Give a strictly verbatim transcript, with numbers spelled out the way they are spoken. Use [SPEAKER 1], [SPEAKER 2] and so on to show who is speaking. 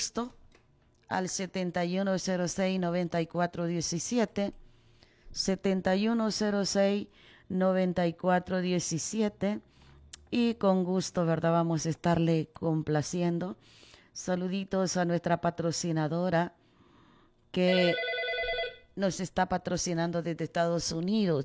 [SPEAKER 1] texto al setenta y uno cero seis, noventa y cuatro diecisiete, setenta y uno cero seis, noventa y cuatro diecisiete, y con gusto, ¿verdad? Vamos a estarle complaciendo. Saluditos a nuestra patrocinadora que nos está patrocinando desde Estados Unidos.